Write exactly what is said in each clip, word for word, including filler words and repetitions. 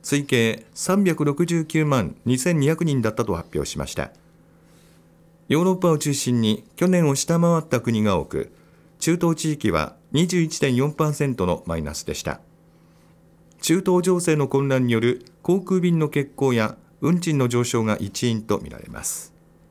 推計さんびゃくろくじゅうきゅうまんにせんにひゃくにんだったと発表しました。ヨーロッパを中心に去年を下回った国が多く、中東地域は にじゅういちてんよんパーセント のマイナスでした。中東情勢の混乱による航空便の欠航や運賃の上昇が一因とみられます。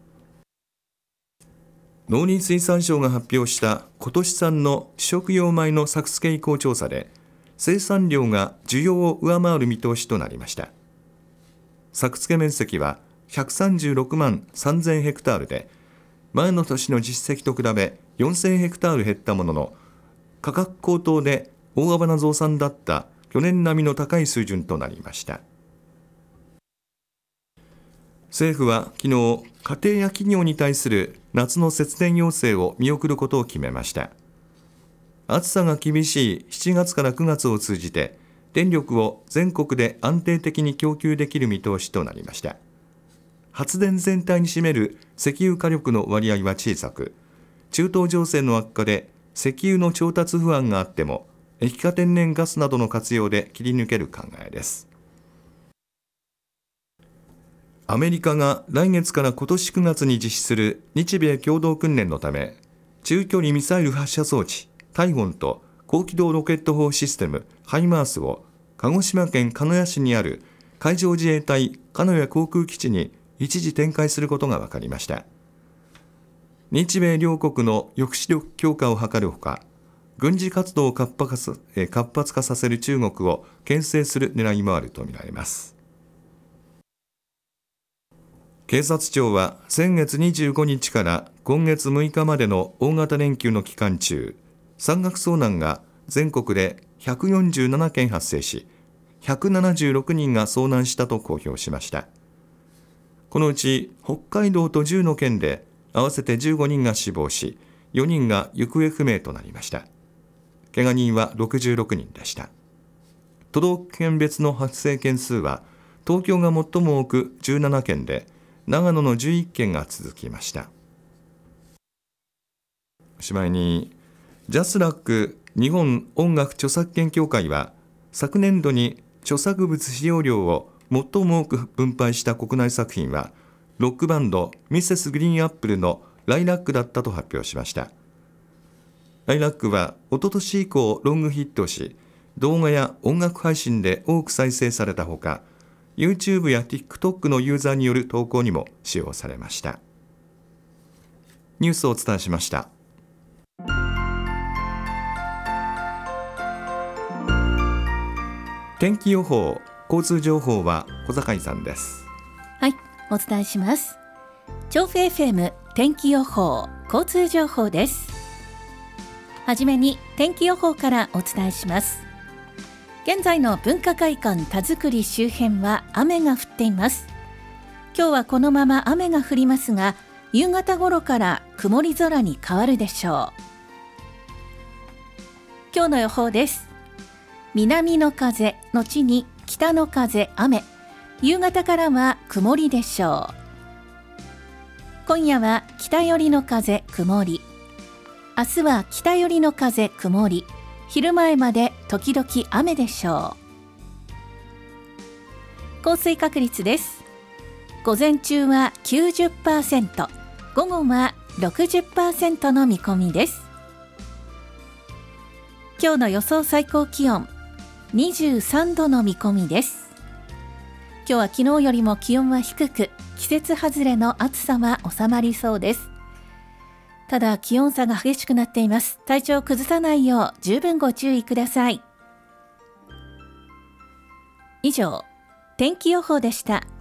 農林水産省が発表した今年産の主食用米の作付傾向調査で、生産量が需要を上回る見通しとなりました。作付面積はひゃくさんじゅうろくまんさんぜんヘクタールで、前の年の実績と比べよんせんヘクタール減ったものの、価格高騰で大幅な増産だった去年並みの高い水準となりました。政府は昨日、家庭や企業に対する夏の節電要請を見送ることを決めました。暑さが厳しいしちがつからくがつを通じて、電力を全国で安定的に供給できる見通しとなりました。発電全体に占める石油火力の割合は小さく、中東情勢の悪化で石油の調達不安があっても、液化天然ガスなどの活用で切り抜ける考えです。アメリカが来月から今年くがつに実施する日米共同訓練のため、中距離ミサイル発射装置タイフォンと高機動ロケット砲システムハイマースを鹿児島県鹿屋市にある海上自衛隊鹿屋航空基地に一時展開することが分かりました。日米両国の抑止力強化を図るほか、軍事活動を活発活発化させる中国を牽制する狙いもあるとみられます。警察庁は先月にじゅうごにちから今月むいかまでの大型連休の期間中、山岳遭難が全国でひゃくよんじゅうななけん発生し、ひゃくななじゅうろくにんが遭難したと公表しました。このうち北海道とじゅうの県で合わせてじゅうごにんが死亡し、よにんが行方不明となりました。怪我人はろくじゅうろくにんでした。都道府県別の発生件数は、東京が最も多くじゅうななけんで、長野のじゅういっけんが続きました。おしまいに、ジャスラック日本音楽著作権協会は、昨年度に著作物使用料を最も多く分配した国内作品は、ロックバンドミセスグリーンアップルのライラックだったと発表しました。ライラックは一昨年以降ロングヒットし、動画や音楽配信で多く再生されたほか、YouTube や TikTok のユーザーによる投稿にも使用されました。ニュースをお伝えしました。天気予報、交通情報は小坂さんです。 はい、お伝えします。調布 エフエム 天気予報、交通情報です。はじめに天気予報からお伝えします。現在の文化会館田作周辺は雨が降っています。今日はこのまま雨が降りますが、夕方頃から曇り空に変わるでしょう。今日の予報です。南の風、後に北の風、雨。夕方からは曇りでしょう。今夜は北寄りの風、曇り。明日は北寄りの風、曇り。昼前まで時々雨でしょう。降水確率です。午前中は きゅうじゅっパーセント、午後は ろくじゅっパーセント の見込みです。今日の予想最高気温、にじゅうさんどの見込みです。今日は昨日よりも気温は低く、季節外れの暑さは収まりそうです。ただ気温差が激しくなっています。体調を崩さないよう十分ご注意ください。以上、天気予報でした。